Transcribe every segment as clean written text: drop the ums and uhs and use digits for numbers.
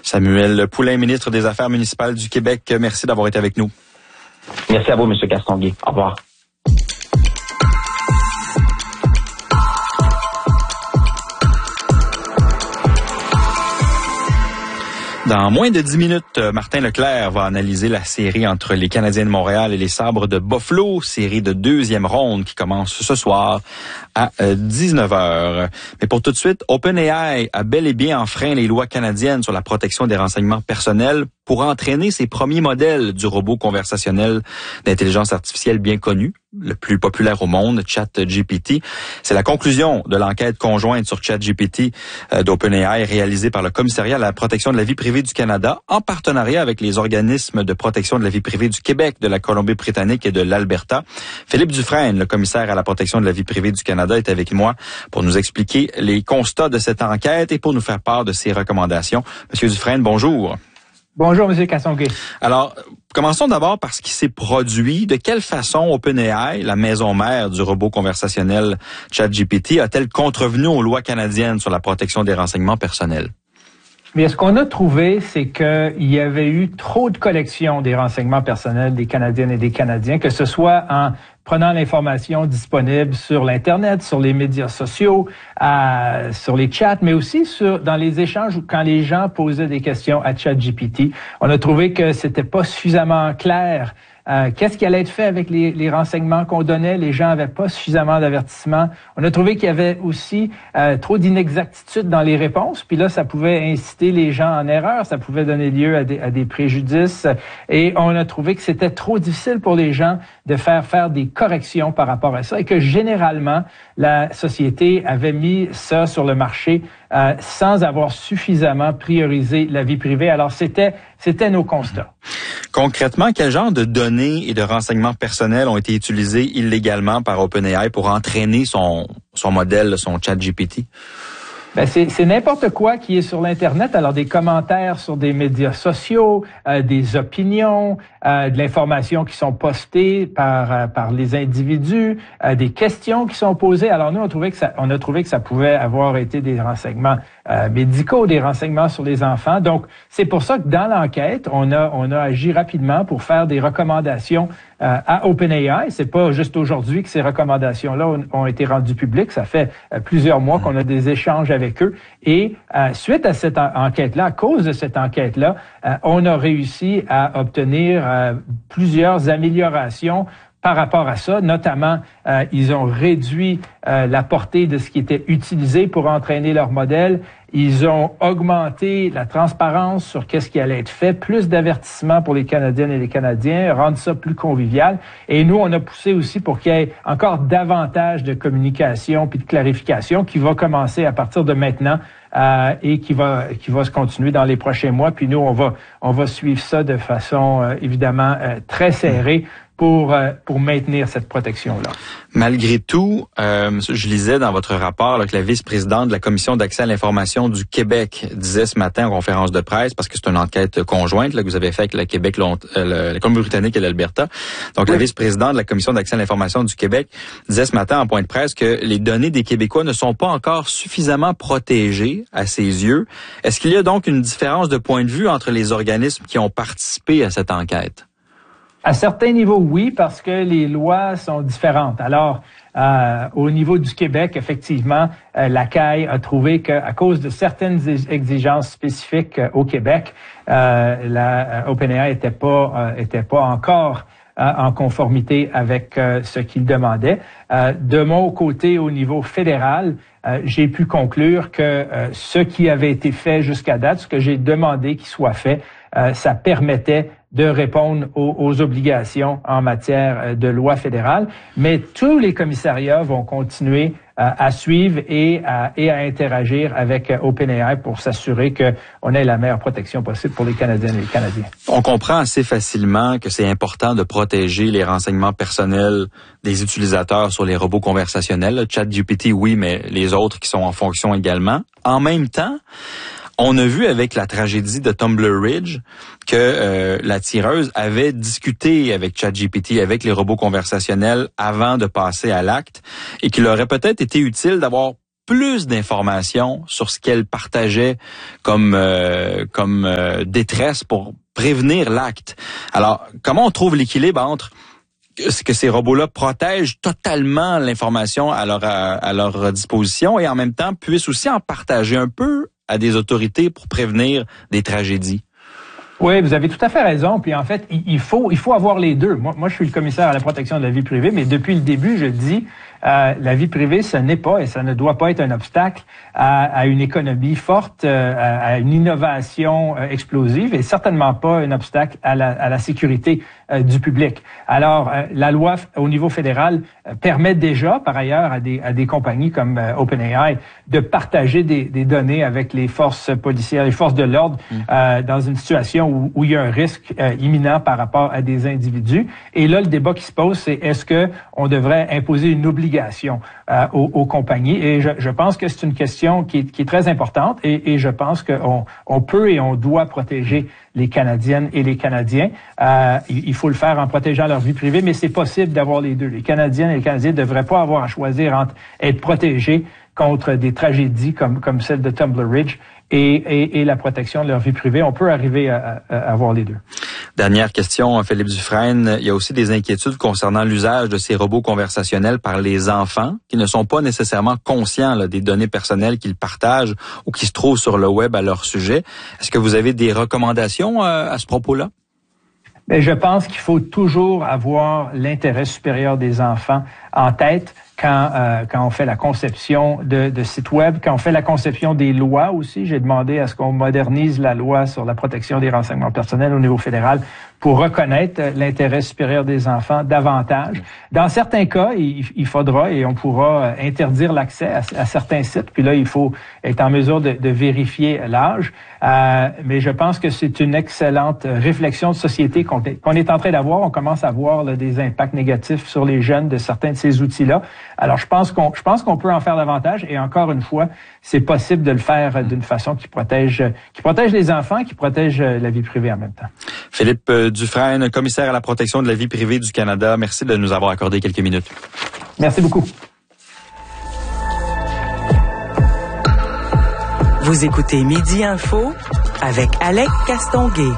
Samuel Poulin, ministre des Affaires municipales du Québec, merci d'avoir été avec nous. Merci à vous, M. Castonguay. Au revoir. Dans moins de 10 minutes, Martin Leclerc va analyser la série entre les Canadiens de Montréal et les Sabres de Buffalo, série de deuxième ronde qui commence ce soir à 19h. Mais pour tout de suite, OpenAI a bel et bien enfreint les lois canadiennes sur la protection des renseignements personnels pour entraîner ses premiers modèles du robot conversationnel d'intelligence artificielle bien connu, le plus populaire au monde, ChatGPT. C'est la conclusion de l'enquête conjointe sur ChatGPT d'OpenAI réalisée par le Commissariat à la protection de la vie privée du Canada en partenariat avec les organismes de protection de la vie privée du Québec, de la Colombie-Britannique et de l'Alberta. Philippe Dufresne, le commissaire à la protection de la vie privée du Canada, est avec moi pour nous expliquer les constats de cette enquête et pour nous faire part de ses recommandations. Monsieur Dufresne, bonjour. Bonjour, M. Castonguay. Alors, commençons d'abord par ce qui s'est produit. De quelle façon OpenAI, la maison mère du robot conversationnel ChatGPT, a-t-elle contrevenu aux lois canadiennes sur la protection des renseignements personnels? Mais ce qu'on a trouvé, c'est qu'il y avait eu trop de collection des renseignements personnels des Canadiennes et des Canadiens, que ce soit en prenant l'information disponible sur l'Internet, sur les médias sociaux, sur les chats, mais aussi dans les échanges quand les gens posaient des questions à ChatGPT. On a trouvé que c'était pas suffisamment clair. Qu'est-ce qui allait être fait avec les renseignements qu'on donnait? Les gens n'avaient pas suffisamment d'avertissements. On a trouvé qu'il y avait aussi trop d'inexactitudes dans les réponses. Puis là, ça pouvait inciter les gens en erreur. Ça pouvait donner lieu à des préjudices. Et on a trouvé que c'était trop difficile pour les gens de faire des corrections par rapport à ça. Et que généralement, la société avait mis ça sur le marché sans avoir suffisamment priorisé la vie privée. Alors, c'était nos constats. Concrètement, quel genre de données et de renseignements personnels ont été utilisés illégalement par OpenAI pour entraîner son modèle, son ChatGPT? Ben c'est n'importe quoi qui est sur l'Internet. Alors, des commentaires sur des médias sociaux, des opinions, de l'information qui sont postées par les individus, des questions qui sont posées. Alors, nous, on a trouvé que ça pouvait avoir été des renseignements médicaux, des renseignements sur les enfants. Donc, c'est pour ça que dans l'enquête, on a agi rapidement pour faire des recommandations à OpenAI. C'est pas juste aujourd'hui que ces recommandations-là ont été rendues publiques. Ça fait plusieurs mois qu'on a des échanges avec eux. Et suite à cette enquête-là, à cause de cette enquête-là, on a réussi à obtenir plusieurs améliorations par rapport à ça. Notamment, ils ont réduit la portée de ce qui était utilisé pour entraîner leur modèle. Ils ont augmenté la transparence sur qu'est-ce qui allait être fait, plus d'avertissements pour les Canadiennes et les Canadiens, rendre ça plus convivial. Et nous, on a poussé aussi pour qu'il y ait encore davantage de communication puis de clarification qui va commencer à partir de maintenant et qui va se continuer dans les prochains mois. Puis nous, on va suivre ça de façon évidemment très serrée pour maintenir cette protection-là. Malgré tout, je lisais dans votre rapport là, que la vice-présidente de la Commission d'accès à l'information du Québec disait ce matin en conférence de presse, parce que c'est une enquête conjointe là, que vous avez faite avec le Québec, la Colombie-Britannique et l'Alberta. Donc, oui. La vice-présidente de la Commission d'accès à l'information du Québec disait ce matin en point de presse que les données des Québécois ne sont pas encore suffisamment protégées à ses yeux. Est-ce qu'il y a donc une différence de point de vue entre les organismes qui ont participé à cette enquête? À certains niveaux, oui, parce que les lois sont différentes. Alors, au niveau du Québec, effectivement, la CAI a trouvé qu'à cause de certaines exigences spécifiques au Québec, la OpenAI était pas encore en conformité avec ce qu'il demandait. De mon côté, au niveau fédéral, j'ai pu conclure que ce qui avait été fait jusqu'à date, ce que j'ai demandé qu'il soit fait, ça permettait de répondre aux obligations en matière de loi fédérale. Mais tous les commissariats vont continuer à suivre et à interagir avec OpenAI pour s'assurer qu'on ait la meilleure protection possible pour les Canadiennes et les Canadiens. On comprend assez facilement que c'est important de protéger les renseignements personnels des utilisateurs sur les robots conversationnels. ChatGPT, oui, mais les autres qui sont en fonction également. En même temps, on a vu avec la tragédie de Tumbler Ridge que la tireuse avait discuté avec ChatGPT, avec les robots conversationnels avant de passer à l'acte et qu'il aurait peut-être été utile d'avoir plus d'informations sur ce qu'elle partageait comme détresse pour prévenir l'acte. Alors, comment on trouve l'équilibre entre ce que ces robots-là protègent totalement l'information à leur disposition et en même temps puissent aussi en partager un peu à des autorités pour prévenir des tragédies? Oui, vous avez tout à fait raison. Puis en fait, il faut avoir les deux. Moi, je suis le commissaire à la protection de la vie privée, mais depuis le début, je dis la vie privée, ce n'est pas et ça ne doit pas être un obstacle à une économie forte, à une innovation explosive et certainement pas un obstacle à la sécurité du public. Alors, la loi au niveau fédéral permet déjà, par ailleurs, à des compagnies comme OpenAI de partager des données avec les forces policières, les forces de l'ordre dans une situation où il y a un risque imminent par rapport à des individus. Et là, le débat qui se pose, c'est est-ce que on devrait imposer une obligation aux compagnies? Et je pense que c'est une question qui est très importante et je pense qu'on peut et on doit protéger les Canadiennes et les Canadiens. Il faut le faire en protégeant leur vie privée, mais c'est possible d'avoir les deux. Les Canadiennes et les Canadiens ne devraient pas avoir à choisir entre être protégés contre des tragédies comme celle de Tumbler Ridge et la protection de leur vie privée. On peut arriver à avoir les deux. Dernière question, Philippe Dufresne. Il y a aussi des inquiétudes concernant l'usage de ces robots conversationnels par les enfants qui ne sont pas nécessairement conscients des données personnelles qu'ils partagent ou qui se trouvent sur le web à leur sujet. Est-ce que vous avez des recommandations à ce propos-là? Mais je pense qu'il faut toujours avoir l'intérêt supérieur des enfants en tête quand on fait la conception de sites web, quand on fait la conception des lois aussi. J'ai demandé à ce qu'on modernise la loi sur la protection des renseignements personnels au niveau fédéral pour reconnaître l'intérêt supérieur des enfants davantage. Dans certains cas, il faudra et on pourra interdire l'accès à certains sites. Puis là, il faut être en mesure de vérifier l'âge. Mais je pense que c'est une excellente réflexion de société qu'on est en train d'avoir. On commence à voir des impacts négatifs sur les jeunes de certains de ces outils-là. Alors, je pense qu'on peut en faire davantage. Et encore une fois, c'est possible de le faire d'une façon qui protège les enfants, qui protège la vie privée en même temps. Philippe Dufresne, commissaire à la protection de la vie privée du Canada, merci de nous avoir accordé quelques minutes. Merci beaucoup. Vous écoutez Midi Info avec Alec Castonguay.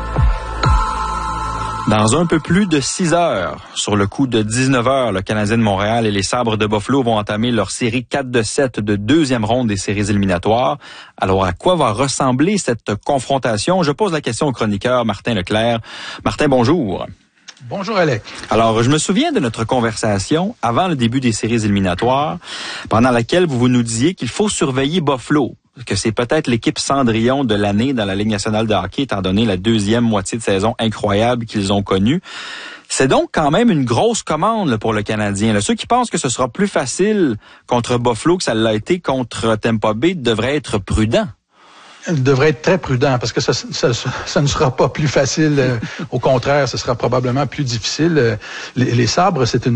Dans un peu plus de 6 heures, sur le coup de 19 heures, le Canadien de Montréal et les Sabres de Buffalo vont entamer leur série 4-7 de deuxième ronde des séries éliminatoires. Alors, à quoi va ressembler cette confrontation? Je pose la question au chroniqueur Martin Leclerc. Martin, bonjour. Bonjour, Alec. Alors, je me souviens de notre conversation avant le début des séries éliminatoires, pendant laquelle vous nous disiez qu'il faut surveiller Buffalo, que c'est peut-être l'équipe Cendrillon de l'année dans la Ligue nationale de hockey, étant donné la deuxième moitié de saison incroyable qu'ils ont connue. C'est donc quand même une grosse commande pour le Canadien. Ceux qui pensent que ce sera plus facile contre Buffalo que ça l'a été contre Tampa Bay devraient être prudents. Devrait être très prudent parce que ça ne sera pas plus facile. Au contraire, ce sera probablement plus difficile. Les Sabres, c'est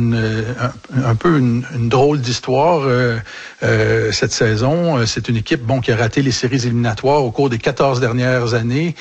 un peu une drôle d'histoire cette saison. C'est une équipe qui a raté les séries éliminatoires au cours des 14 dernières années.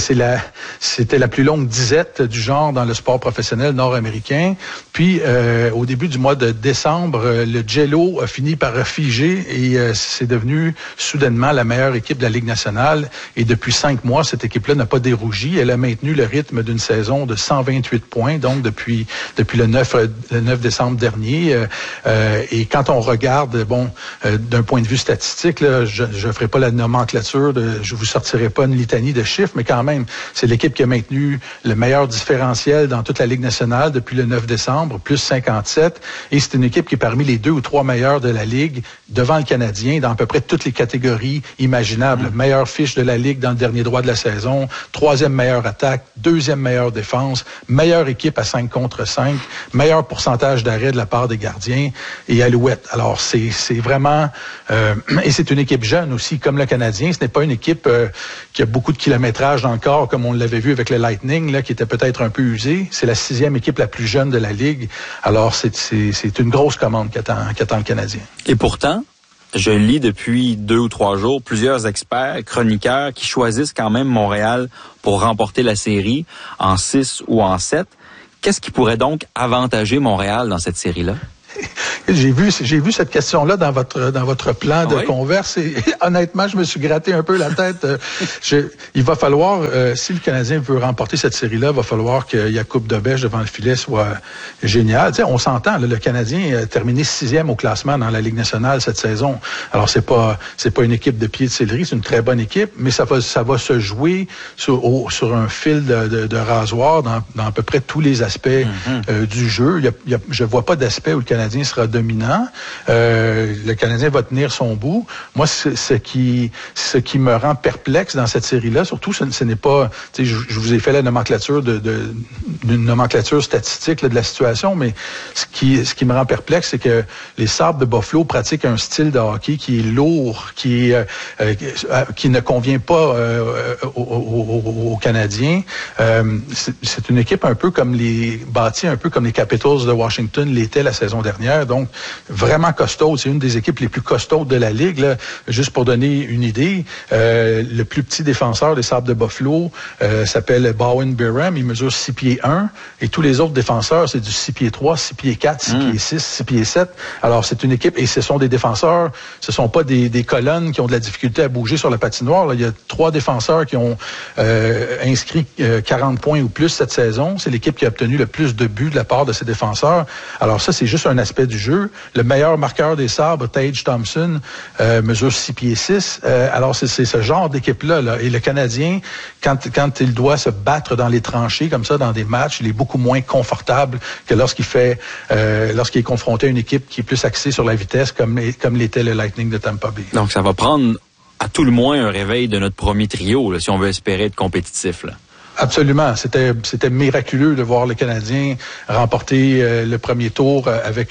C'était la plus longue disette du genre dans le sport professionnel nord-américain. Puis, au début du mois de décembre, le Jello a fini par figer et c'est devenu soudainement la meilleure équipe de la Ligue nationale. Et depuis 5 mois, cette équipe-là n'a pas dérougi. Elle a maintenu le rythme d'une saison de 128 points, donc depuis le 9 décembre dernier. Et quand on regarde, d'un point de vue statistique, là, je ferai pas la nomenclature, je vous sortirai pas une litanie de chiffres, mais quand même, c'est l'équipe qui a maintenu le meilleur différentiel dans toute la Ligue nationale depuis le 9 décembre, plus 57. Et c'est une équipe qui est parmi les 2 ou 3 meilleurs de la Ligue devant le Canadien dans à peu près toutes les catégories imaginables. Meilleure fiche de la Ligue dans le dernier droit de la saison, 3e meilleure attaque, 2e meilleure défense, meilleure équipe à 5 contre 5, meilleur pourcentage d'arrêt de la part des gardiens et Alouette. Alors, c'est vraiment... et c'est une équipe jeune aussi, comme le Canadien. Ce n'est pas une équipe qui a beaucoup de kilométrage dans le corps, comme on l'avait vu avec le Lightning, là, qui était peut-être un peu usé. C'est la 6e équipe la plus jeune de la Ligue. Alors, c'est une grosse commande qu'attend le Canadien. Et pourtant, je lis depuis 2 ou 3 jours plusieurs experts, chroniqueurs qui choisissent quand même Montréal pour remporter la série en 6 ou en 7. Qu'est-ce qui pourrait donc avantager Montréal dans cette série-là? J'ai vu cette question-là dans votre plan de converse et honnêtement, je me suis gratté un peu la tête. Il va falloir, si le Canadien veut remporter cette série-là, il va falloir que Jakub Dobeš devant le filet soit génial. Tu sais, on s'entend, là, le Canadien a terminé 6e au classement dans la Ligue nationale cette saison. Alors c'est pas une équipe de pied de céleri, c'est une très bonne équipe, mais ça va se jouer sur un fil de rasoir dans à peu près tous les aspects du jeu. Je vois pas d'aspect où le Canadien sera dominant. Le Canadien va tenir son bout. Moi, ce qui me rend perplexe dans cette série-là, surtout, ce n'est pas... Je vous ai fait la nomenclature d'une nomenclature statistique là, de la situation, mais ce qui me rend perplexe, c'est que les Sabres de Buffalo pratiquent un style de hockey qui est lourd, qui ne convient pas aux Canadiens. C'est une équipe bâtie un peu comme les Capitals de Washington l'étaient la saison dernière, donc vraiment costaud. C'est une des équipes les plus costaudes de la Ligue. Là. Juste pour donner une idée, le plus petit défenseur des Sabres de Buffalo s'appelle Bowen Byram, il mesure 6 pieds 1, et tous les autres défenseurs, c'est du 6 pieds 3, 6 pieds 4, 6 pieds 6, 6 pieds 7. Alors, c'est une équipe, et ce sont des défenseurs, ce sont pas des colonnes qui ont de la difficulté à bouger sur la patinoire. Là. Il y a 3 défenseurs qui ont inscrit 40 points ou plus cette saison. C'est l'équipe qui a obtenu le plus de buts de la part de ses défenseurs. Alors ça, c'est juste un aspect du jeu. Le meilleur marqueur des Sabres, Tage Thompson, mesure 6 pieds 6. Alors c'est ce genre d'équipe-là. Là. Et le Canadien, quand il doit se battre dans les tranchées, comme ça, dans des matchs, il est beaucoup moins confortable que lorsqu'il est confronté à une équipe qui est plus axée sur la vitesse, comme l'était le Lightning de Tampa Bay. Donc ça va prendre à tout le moins un réveil de notre premier trio, là, si on veut espérer être compétitif, là. Absolument. C'était miraculeux de voir le Canadien remporter le premier tour avec...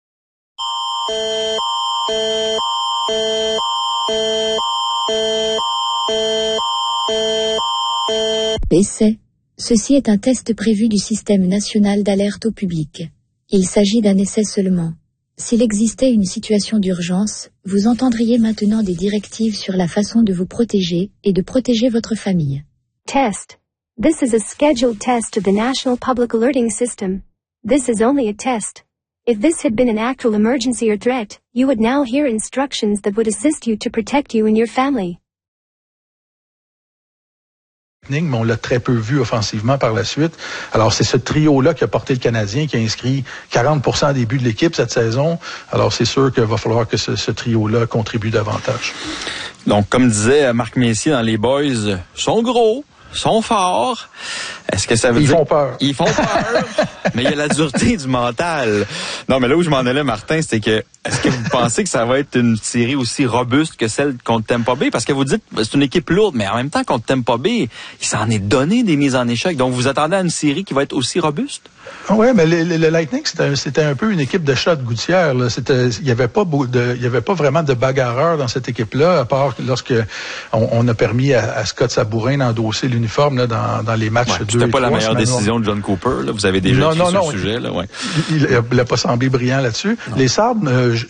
Essai. Ceci est un test prévu du système national d'alerte au public. Il s'agit d'un essai seulement. S'il existait une situation d'urgence, vous entendriez maintenant des directives sur la façon de vous protéger et de protéger votre famille. Test. This is a scheduled test of the National Public Alerting System. This is only a test. If this had been an actual emergency or threat, you would now hear instructions that would assist you to protect you and your family. Mais on l'a très peu vu offensivement par la suite. Alors, c'est ce trio-là qui a porté le Canadien, qui a inscrit 40% des buts de l'équipe cette saison. Alors, c'est sûr qu'il va falloir que ce trio-là contribue davantage. Donc, comme disait Marc Messier dans Les Boys, sont gros, sont forts. Est-ce que ça veut dire... Ils font peur. Ils font peur, mais il y a la dureté du mental. Non, mais là où je m'en allais, Martin, c'était que est-ce que vous pensez que ça va être une série aussi robuste que celle contre Tampa Bay? Parce que vous dites c'est une équipe lourde, mais en même temps, contre Tampa Bay, il s'en est donné des mises en échec. Donc, vous attendez à une série qui va être aussi robuste? Oui, mais le Lightning, c'était un peu une équipe de chat de gouttière. Il y avait pas vraiment de bagarreurs dans cette équipe-là, à part lorsque on a permis à Scott Sabourin d'endosser l'uniforme là, dans les matchs 2 et 3. C'était pas la meilleure décision de John Cooper. Là. Vous avez déjà écrit sur le sujet. Là, ouais. Il n'a pas semblé brillant là-dessus. Non. Les Sabres,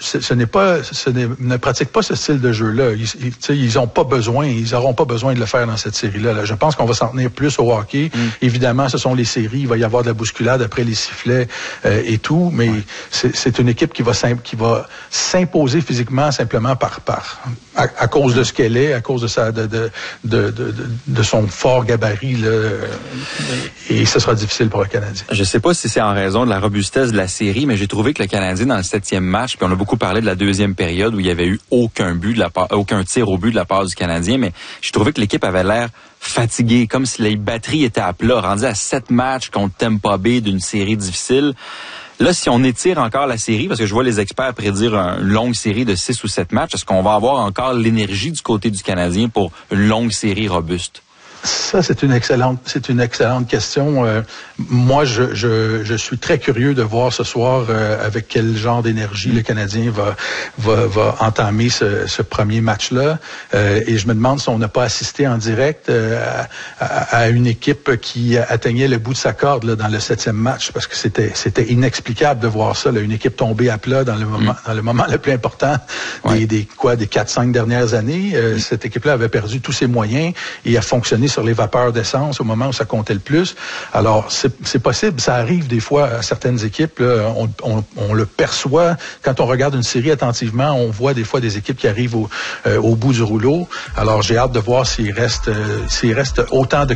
ne pratiquent pas ce style de jeu-là. Ils ont pas besoin, ils n'auront pas besoin de le faire dans cette série-là. Là. Je pense qu'on va s'en tenir plus au hockey. Évidemment, ce sont les séries. Il va y avoir de la bousculade après les sifflets et tout, mais c'est une équipe qui va s'imposer physiquement simplement à cause de ce qu'elle est, à cause de son fort gabarit là, et ce sera difficile pour le Canadien. Je sais pas si c'est en raison de la robustesse de la série, mais j'ai trouvé que le Canadien dans le 7e match, puis on a beaucoup parlé de la deuxième période où il y avait eu aucun tir au but de la part du Canadien, mais j'ai trouvé que l'équipe avait l'air fatiguée, comme si les batteries étaient à plat, rendues à 7 matchs contre Tampa Bay d'une série difficile. Là, si on étire encore la série, parce que je vois les experts prédire une longue série de 6 ou 7 matchs, est-ce qu'on va avoir encore l'énergie du côté du Canadien pour une longue série robuste? Ça, c'est une excellente question. Moi, je suis très curieux de voir ce soir avec quel genre d'énergie le Canadien va entamer ce premier match-là. Et je me demande si on n'a pas assisté en direct à une équipe qui atteignait le bout de sa corde là, dans le 7e match, parce que c'était inexplicable de voir ça, là, une équipe tombée à plat dans le moment le plus important des 4-5 dernières années. Cette équipe-là avait perdu tous ses moyens et a fonctionné fonctionner sur les vapeurs d'essence au moment où ça comptait le plus. Alors, c'est possible, ça arrive des fois à certaines équipes, là, on le perçoit. Quand on regarde une série attentivement, on voit des fois des équipes qui arrivent au bout du rouleau. Alors, j'ai hâte de voir s'il reste autant de